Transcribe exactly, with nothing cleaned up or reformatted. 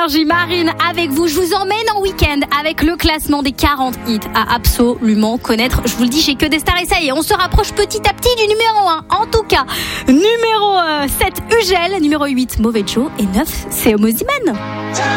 Énergie, Marine avec vous. Je vous emmène en week-end avec le classement des quarante hits à absolument connaître. Je vous le dis, j'ai que des stars et ça y est, on se rapproche petit à petit du numéro un. En tout cas, numéro sept, Ugel, numéro huit, Mauvais Joe et neuf, c'est Homo Ziman.